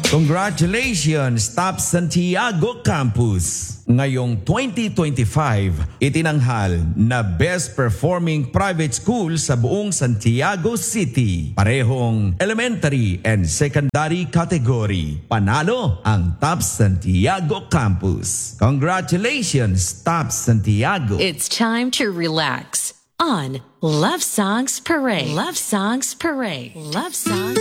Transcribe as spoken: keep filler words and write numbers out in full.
Congratulations, Top Santiago Campus! Ngayong twenty twenty-five, itinanghal na Best Performing Private School sa buong Santiago City. Parehong elementary and secondary category. Panalo ang Top Santiago Campus. Congratulations, Top Santiago! It's time to relax on Love Songs Parade. Love Songs Parade. Love Songs